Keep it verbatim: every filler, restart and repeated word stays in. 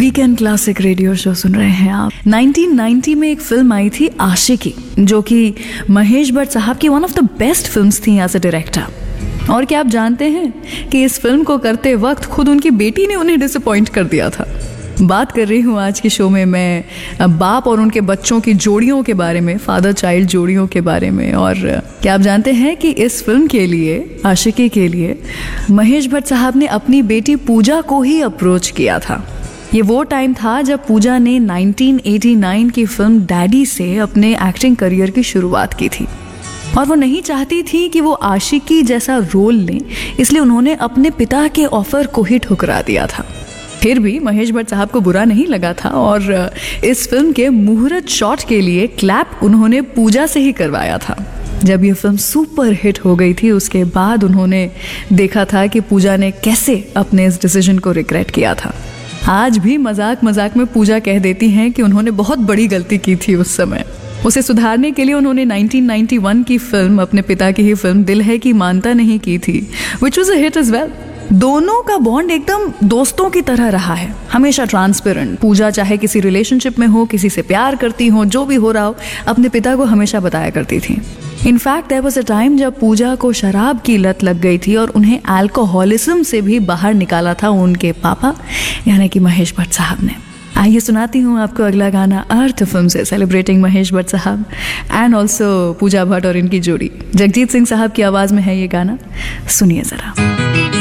Weekend classic radio show सुन रहे हैं आप। नाइनटीन नाइंटी में एक फिल्म आई थी आशिकी, जो कि महेश भट्ट साहब की one of the best films थी एज अ डायरेक्टर। और क्या आप जानते हैं कि इस फिल्म को करते वक्त खुद उनकी बेटी ने उन्हें डिसअपॉइंट कर दिया था। बात कर रही हूँ आज के शो में मैं बाप और उनके बच्चों की जोड़ियों के बारे में, फादर चाइल्ड जोड़ियों के बारे में। और क्या आप जानते हैं कि इस फिल्म के लिए, आशिकी के लिए, महेश भट्ट साहब ने अपनी बेटी पूजा को ही अप्रोच किया था। ये वो टाइम था जब पूजा ने नाइनटीन एटी नाइन की फिल्म डैडी से अपने एक्टिंग करियर की शुरुआत की थी और वो नहीं चाहती थी कि वो आशिकी जैसा रोल लें, इसलिए उन्होंने अपने पिता के ऑफर को ही ठुकरा दिया था। फिर भी महेश भट्ट साहब को बुरा नहीं लगा था और इस फिल्म के मुहूर्त शॉट के लिए क्लैप उन्होंने पूजा से ही करवाया था। जब ये फिल्म सुपर हिट हो गई थी, उसके बाद उन्होंने देखा था कि पूजा ने कैसे अपने इस डिसीजन को रिग्रेट किया था। आज भी मजाक मजाक में पूजा कह देती हैं कि उन्होंने बहुत बड़ी गलती की थी उस समय। उसे सुधारने के लिए उन्होंने नाइनटीन नाइंटी वन की फिल्म, अपने पिता की ही फिल्म दिल है कि मानता नहीं की थी, which was a hit as well. दोनों का बॉन्ड एकदम दोस्तों की तरह रहा है, हमेशा ट्रांसपेरेंट। पूजा चाहे किसी रिलेशनशिप में हो, किसी से प्यार करती हो, जो भी हो रहा हो, अपने पिता को हमेशा बताया करती थी। In fact there was a time जब पूजा को शराब की लत लग गई थी और उन्हें अल्कोहलिज्म से भी बाहर निकाला था उनके पापा, यानी कि महेश भट्ट साहब ने। आइए सुनाती हूँ आपको अगला गाना अर्थ फिल्म से, सेलिब्रेटिंग महेश भट्ट साहब एंड ऑल्सो पूजा भट्ट और इनकी जोड़ी। जगजीत सिंह साहब की आवाज़ में है ये गाना, सुनिए ज़रा।